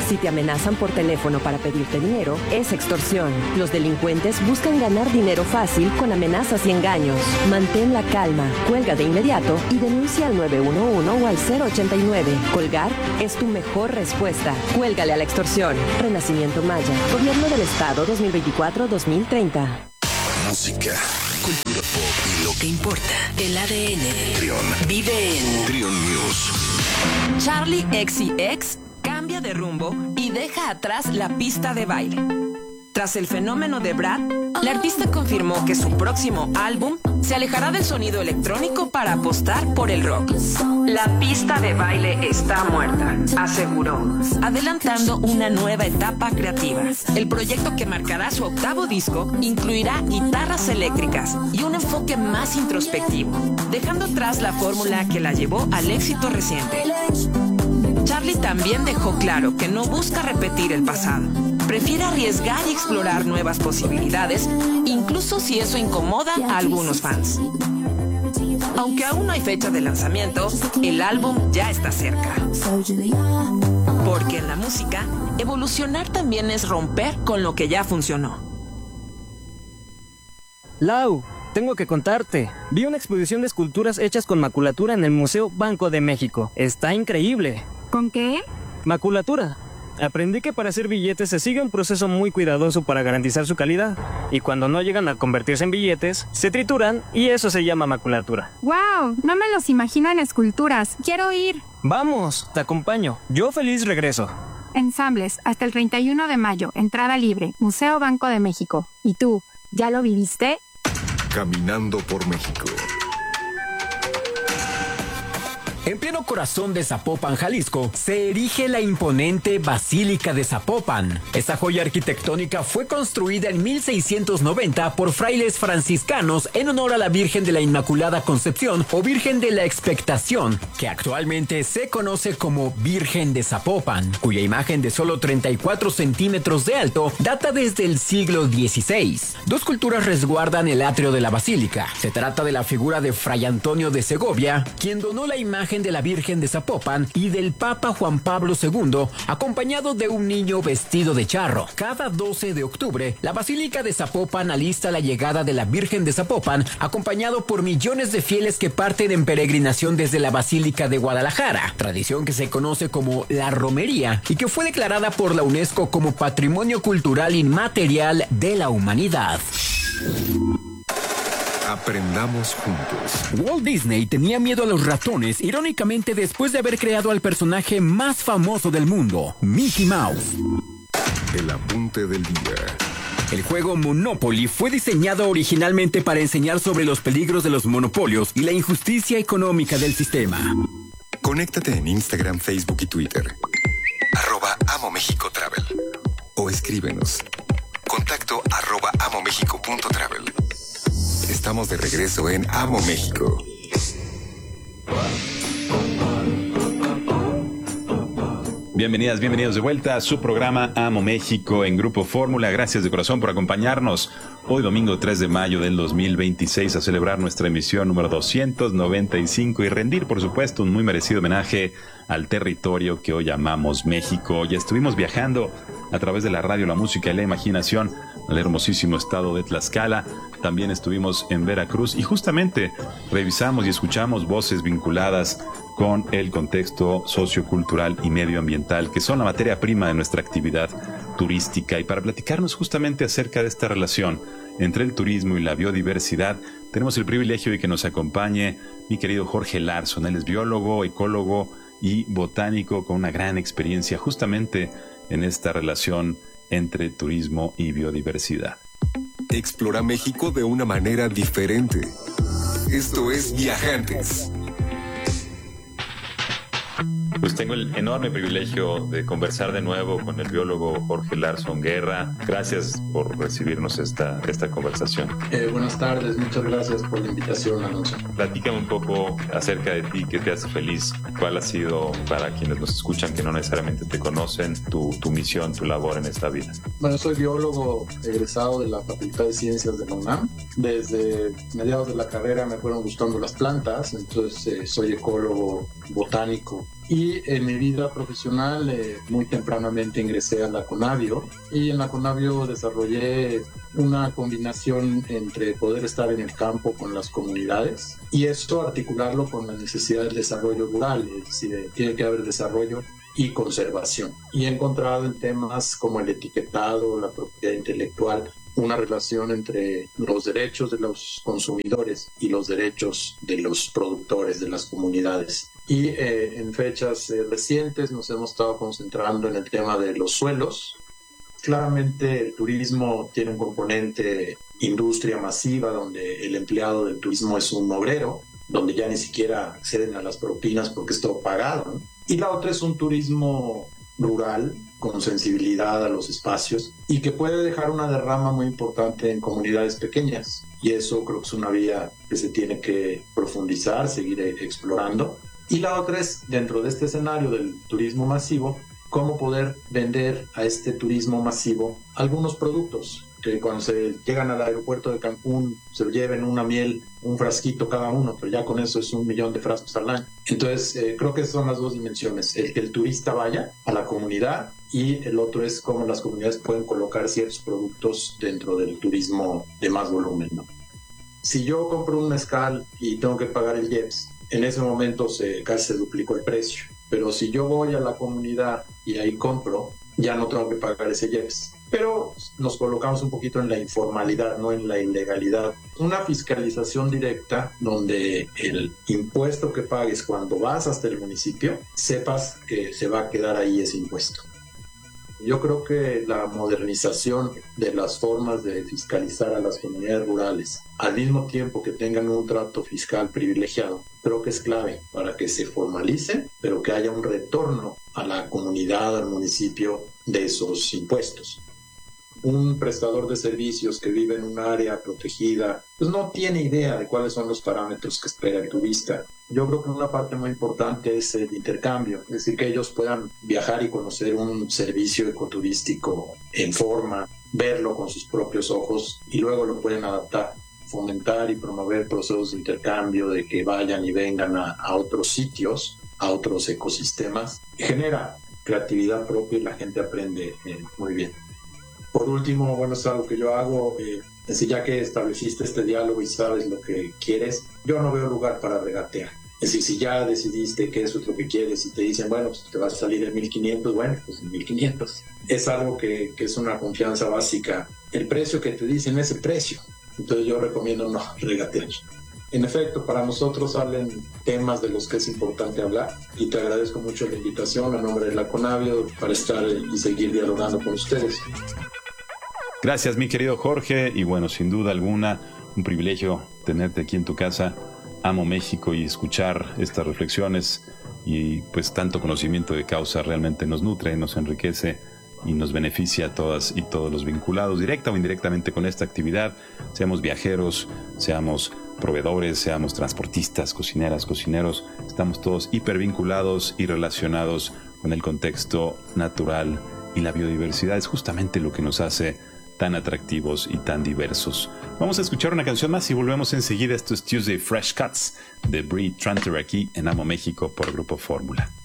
Si te amenazan por teléfono para pedirte dinero, es extorsión. Los delincuentes buscan ganar dinero fácil con amenazas y engaños. Mantén la calma, cuelga de inmediato y denuncia al 911 o al 089. Colgar es tu mejor respuesta. Cuélgale a la extorsión. Renacimiento Maya. Gobierno del Estado 2024-2030. Música, cultura pop y lo que importa. El ADN. Trión. Vive en Trión News. Charli XCX cambia de rumbo y deja atrás la pista de baile. Tras el fenómeno de Brad, la artista confirmó que su próximo álbum se alejará del sonido electrónico para apostar por el rock. La pista de baile está muerta, aseguró, adelantando una nueva etapa creativa. El proyecto, que marcará su 8º disco, incluirá guitarras eléctricas y un enfoque más introspectivo, dejando atrás la fórmula que la llevó al éxito reciente. Charli también dejó claro que no busca repetir el pasado. Prefiere arriesgar y explorar nuevas posibilidades, incluso si eso incomoda a algunos fans. Aunque aún no hay fecha de lanzamiento, el álbum ya está cerca. Porque en la música, evolucionar también es romper con lo que ya funcionó. Lau, tengo que contarte. Vi una exposición de esculturas hechas con maculatura en el Museo Banco de México. Está increíble. ¿Con qué? Maculatura. Aprendí que para hacer billetes se sigue un proceso muy cuidadoso para garantizar su calidad. Y cuando no llegan a convertirse en billetes, se trituran y eso se llama maculatura. ¡Wow! No me los imagino en esculturas. ¡Quiero ir! Vamos, te acompaño. Yo feliz regreso. Ensambles, hasta el 31 de mayo. Entrada libre. Museo Banco de México. ¿Y tú? ¿Ya lo viviste? Caminando por México. En pleno corazón de Zapopan, Jalisco, se erige la imponente Basílica de Zapopan. Esta joya arquitectónica fue construida en 1690 por frailes franciscanos en honor a la Virgen de la Inmaculada Concepción o Virgen de la Expectación, que actualmente se conoce como Virgen de Zapopan, cuya imagen de solo 34 centímetros de alto data desde el siglo XVI. Dos culturas resguardan el atrio de la basílica. Se trata de la figura de Fray Antonio de Segovia, quien donó la imagen de la Virgen de Zapopan, y del Papa Juan Pablo II, acompañado de un niño vestido de charro. Cada 12 de octubre, la Basílica de Zapopan alista la llegada de la Virgen de Zapopan, acompañado por millones de fieles que parten en peregrinación desde la Basílica de Guadalajara, tradición que se conoce como la romería y que fue declarada por la UNESCO como Patrimonio Cultural Inmaterial de la Humanidad. Aprendamos juntos. Walt Disney tenía miedo a los ratones, irónicamente después de haber creado al personaje más famoso del mundo, Mickey Mouse. El apunte del día. El juego Monopoly fue diseñado originalmente para enseñar sobre los peligros de los monopolios y la injusticia económica del sistema. Conéctate en Instagram, Facebook y Twitter. @Amo México Travel. O escríbenos. Contacto @amomexico.travel. Estamos de regreso en Amo México. Bienvenidas, bienvenidos de vuelta a su programa Amo México en Grupo Fórmula. Gracias de corazón por acompañarnos hoy domingo 3 de mayo del 2026 a celebrar nuestra emisión número 295 y rendir, por supuesto, un muy merecido homenaje al territorio que hoy llamamos México. Ya estuvimos viajando a través de la radio, la música y la imaginación al hermosísimo estado de Tlaxcala. También estuvimos en Veracruz y justamente revisamos y escuchamos voces vinculadas con el contexto sociocultural y medioambiental, que son la materia prima de nuestra actividad turística. Y para platicarnos justamente acerca de esta relación entre el turismo y la biodiversidad, tenemos el privilegio de que nos acompañe mi querido Jorge Larson. Él es biólogo, ecólogo y botánico con una gran experiencia justamente en esta relación entre turismo y biodiversidad. Explora México de una manera diferente. Esto es Viajantes. Pues tengo el enorme privilegio de conversar de nuevo con el biólogo Jorge Larson Guerra. Gracias por recibirnos esta conversación. Buenas tardes, muchas gracias por la invitación, Alonso. Platícame un poco acerca de ti, qué te hace feliz, cuál ha sido, para quienes nos escuchan que no necesariamente te conocen, tu misión, tu labor en esta vida. Bueno, soy biólogo egresado de la Facultad de Ciencias de la UNAM. Desde mediados de la carrera me fueron gustando las plantas, entonces soy ecólogo, botánico Y en mi vida profesional, muy tempranamente ingresé a la Conavio, y en la Conavio desarrollé una combinación entre poder estar en el campo con las comunidades y esto articularlo con la necesidad del desarrollo rural, es decir, tiene que haber desarrollo y conservación. Y he encontrado en temas como el etiquetado, la propiedad intelectual, una relación entre los derechos de los consumidores y los derechos de los productores, de las comunidades. Y en fechas recientes nos hemos estado concentrando en el tema de los suelos. Claramente el turismo tiene un componente industria masiva donde el empleado del turismo es un obrero, donde ya ni siquiera acceden a las propinas porque es todo pagado, ¿no? Y la otra es un turismo rural con sensibilidad a los espacios y que puede dejar una derrama muy importante en comunidades pequeñas. Y eso creo que es una vía que se tiene que profundizar, seguir explorando. Y la otra es, dentro de este escenario del turismo masivo, cómo poder vender a este turismo masivo algunos productos que cuando se llegan al aeropuerto de Cancún se lleven una miel, un frasquito cada uno, pero ya con eso es 1 millón de frascos al año. Entonces creo que son las dos dimensiones, el que el turista vaya a la comunidad y el otro es cómo las comunidades pueden colocar ciertos productos dentro del turismo de más volumen, ¿no? Si yo compro un mezcal y tengo que pagar el IEPS, en ese momento casi se duplicó el precio. Pero si yo voy a la comunidad y ahí compro, ya no tengo que pagar ese IEPS. Pero nos colocamos un poquito en la informalidad, no en la ilegalidad. Una fiscalización directa donde el impuesto que pagues cuando vas hasta el municipio, sepas que se va a quedar ahí ese impuesto. Yo creo que la modernización de las formas de fiscalizar a las comunidades rurales, al mismo tiempo que tengan un trato fiscal privilegiado, creo que es clave para que se formalice, pero que haya un retorno a la comunidad, al municipio, de esos impuestos. Un prestador de servicios que vive en un área protegida, pues no tiene idea de cuáles son los parámetros que espera el turista. Yo creo que una parte muy importante es el intercambio, es decir, que ellos puedan viajar y conocer un servicio ecoturístico en forma, verlo con sus propios ojos y luego lo pueden adaptar, fomentar y promover procesos de intercambio, de que vayan y vengan a otros sitios, a otros ecosistemas. Genera creatividad propia y la gente aprende muy bien. Por último, bueno, es algo que yo hago, es decir, ya que estableciste este diálogo y sabes lo que quieres, yo no veo lugar para regatear. Es decir, si ya decidiste qué es lo que quieres y te dicen, bueno, pues te vas a salir en 1,500, bueno, pues en 1,500. Es algo que es una confianza básica. El precio que te dicen es el precio. Entonces yo recomiendo no regatear. En efecto, para nosotros salen temas de los que es importante hablar y te agradezco mucho la invitación a nombre de la Conavio para estar y seguir dialogando con ustedes. Gracias, mi querido Jorge, y bueno, sin duda alguna, un privilegio tenerte aquí en tu casa. Amo México y escuchar estas reflexiones y pues tanto conocimiento de causa realmente nos nutre, nos enriquece y nos beneficia a todas y todos los vinculados directa o indirectamente con esta actividad, seamos viajeros, seamos proveedores, seamos transportistas, cocineras, cocineros, estamos todos hipervinculados y relacionados con el contexto natural y la biodiversidad es justamente lo que nos hace tan atractivos y tan diversos. Vamos a escuchar una canción más y volvemos enseguida. Esto es Tuesday Fresh Cuts de Bree Tranter aquí en Amo México por Grupo Fórmula.